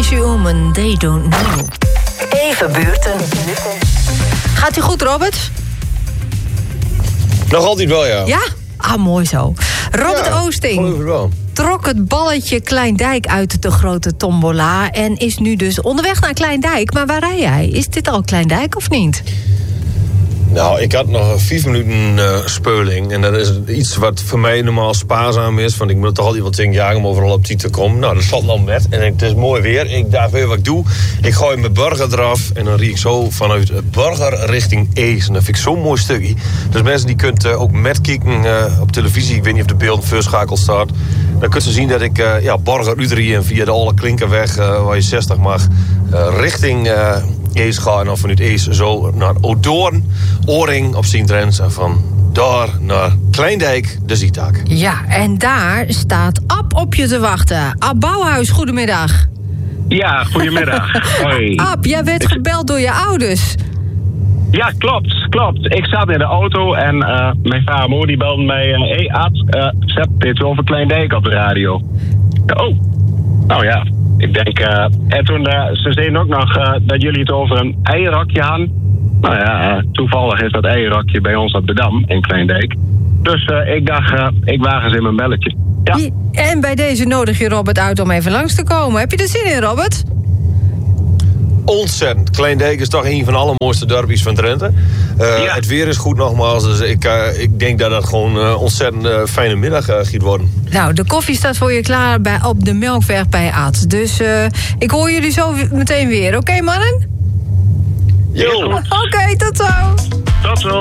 Consortium en They Don't Know. Even buurten. Gaat ie goed, Robert? Nog altijd wel, ja. Ja? Ah, mooi zo. Robert Ja, Oosting geloof het wel. trok het balletje Kleindijk uit de grote tombola... en is nu dus onderweg naar Kleindijk. Maar waar rij jij? Is dit al Kleindijk of niet? Nou, ik had nog 5 minuten speuling. En dat is iets wat voor mij normaal spaarzaam is. Want ik moet toch altijd wel 10 jaar om overal op tijd te komen. Nou, dat valt nou met. En het is mooi weer. Ik dacht weer wat ik doe. Ik gooi mijn burger eraf. En dan riek ik zo vanuit burger richting Ees. En dat vind ik zo'n mooi stukje. Dus mensen die kunt ook met kijken op televisie. Ik weet niet of de beeld verschakeld staat. Dan kunt ze zien dat ik burger Utrecht en via de Alle Klinkerweg, waar je 60 mag, richting Ees ga. En dan vanuit Ees zo naar Odoorn, Oring op Sint-Drents. En van daar naar Kleindijk, de Zietaak. Ja, en daar staat Ab op je te wachten. Ab Bouwhuis, goedemiddag. Ja, goedemiddag. Hoi. Ab, jij werd gebeld door je ouders. Ja, klopt. Ik zat in de auto en mijn vader en moeder die belden mij... Hey Ad, zet dit over Kleindijk op de radio. Oh, nou ja, ik denk... en toen, ze zeiden ook nog dat jullie het over een eierrakje hadden. Nou ja, toevallig is dat eierrakje bij ons op de Dam in Kleindijk. Dus ik dacht, ik waag eens in mijn belletje. Ja. En bij deze nodig je Robert uit om even langs te komen. Heb je er zin in, Robert? Ontzettend. Kleindijk is toch een van de allermooiste dorpjes van Drenthe. Ja. Het weer is goed nogmaals. Dus ik denk dat het gewoon ontzettend fijne middag gaat worden. Nou, de koffie staat voor je klaar op de Melkweg bij Ad. Dus ik hoor jullie zo meteen weer. Oké, mannen? Yo. Oké, tot zo. Tot zo.